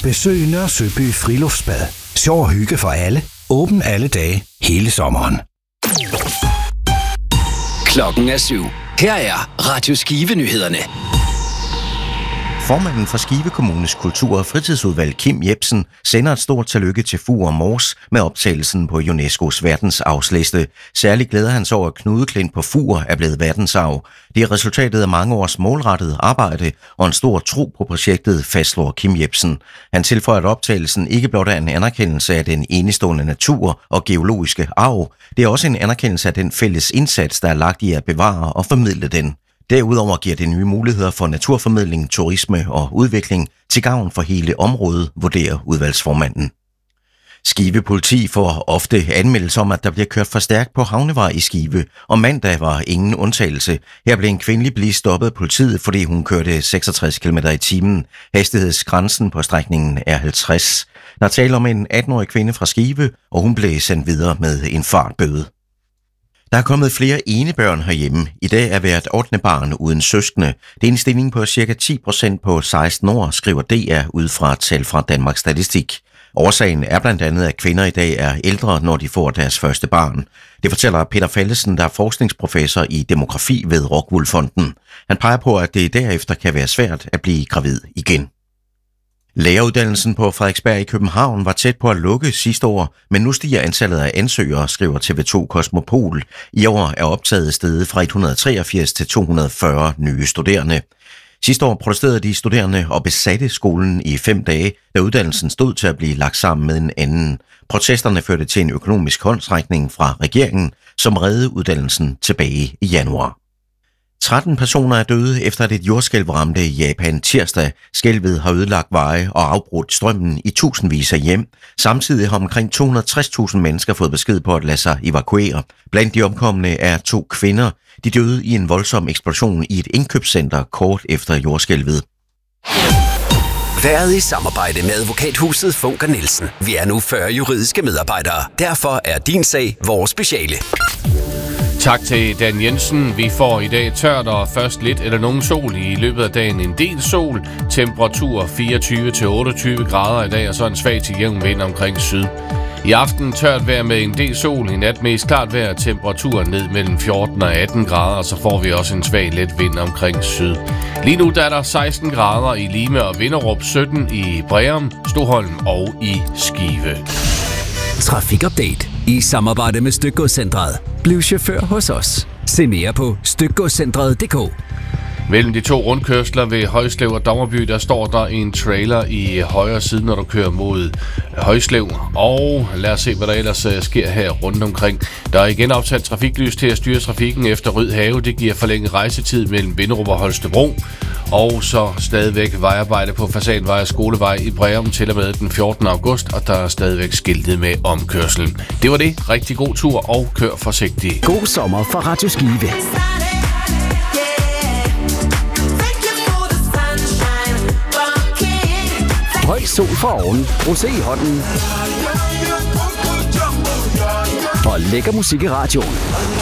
Besøg Nørre Søby Friluftsbad. Sjov og hygge for alle. Åben alle dage, hele sommeren. Klokken er 7. Her er Radio Skive-nyhederne. Formanden for Skive Kommunes kultur- og fritidsudvalg, Kim Jebsen, sender et stort tillykke til Fur Mors med optagelsen på UNESCO's verdensarvsliste. Særligt glæder han sig over, at Knudeklint på Fur er blevet verdensarv. Det er resultatet af mange års målrettet arbejde og en stor tro på projektet, fastslår Kim Jebsen. Han tilføjer, at optagelsen ikke blot er en anerkendelse af den enestående natur og geologiske arv. Det er også en anerkendelse af den fælles indsats, der er lagt i at bevare og formidle den. Derudover giver det nye muligheder for naturformidling, turisme og udvikling til gavn for hele området, vurderer udvalgsformanden. Skive Politi får ofte anmeldelser om, at der bliver kørt for stærkt på Havnevej i Skive, og mandag var ingen undtagelse. Her blev en kvindelig bilist stoppet af politiet, fordi hun kørte 66 km i timen. Hastighedsgrænsen på strækningen er 50. Der taler om en 18-årig kvinde fra Skive, og hun blev sendt videre med en fartbøde. Der er kommet flere enebørn herhjemme. I dag er hvert 8. barn uden søskende. Det er en stigning på ca. 10% på 16 år, skriver DR ud fra tal fra Danmarks Statistik. Årsagen er blandt andet, at kvinder i dag er ældre, når de får deres første barn. Det fortæller Peter Fallesen, der er forskningsprofessor i demografi ved Rockwool Fonden. Han peger på, at det derefter kan være svært at blive gravid igen. Læreruddannelsen på Frederiksberg i København var tæt på at lukke sidste år, men nu stiger antallet af ansøgere, skriver TV2 Kosmopol. I år er optaget steget fra 183 til 240 nye studerende. Sidste år protesterede de studerende og besatte skolen i 5 dage, da uddannelsen stod til at blive lagt sammen med en anden. Protesterne førte til en økonomisk håndsrækning fra regeringen, som reddede uddannelsen tilbage i januar. 13 personer er døde efter at et jordskælv ramte Japan tirsdag. Skælvet har ødelagt veje og afbrudt strømmen i tusindvis af hjem. Samtidig har omkring 260.000 mennesker fået besked på at lade sig evakuere. Blandt de omkomne er 2 kvinder. De døde i en voldsom eksplosion i et indkøbscenter kort efter jordskælvet. Været i samarbejde med advokathuset Funker Nielsen. Vi er nu 40 juridiske medarbejdere. Derfor er din sag vores speciale. Tak til Dan Jensen. Vi får i dag tørt og først lidt eller nogen sol. I løbet af dagen en del sol. Temperatur 24-28 grader i dag, og så en svag til jævn vind omkring syd. I aften tørt vejr med en del sol. I nat mest klart vejr. Temperaturen ned mellem 14 og 18 grader, og så får vi også en svag let vind omkring syd. Lige nu der er der 16 grader i Lime og Vinderup, 17 i Breum, Stoholm og i Skive. Trafikupdate i samarbejde med Stykgodscentret. Bliv chauffør hos os. Se mere på stykgodscentret.dk. Mellem de 2 rundkørsler ved Højslev og Dommerby, der står der en trailer i højre side, når du kører mod Højslev. Og lad os se, hvad der ellers sker her rundt omkring. Der er igen opsat trafiklys til at styre trafikken efter Rød Have. Det giver forlænget rejsetid mellem Vinderup og Holstebro. Og så stadigvæk vejarbejde på Fasanvej og Skolevej i Breum til og med den 14. august, og der er stadigvæk skiltet med omkørsel. Det var det. Rigtig god tur og kør forsigtigt. God sommer fra Radio Skive. Høj sol for oven, rosé i hånden og lækker musik i radioen.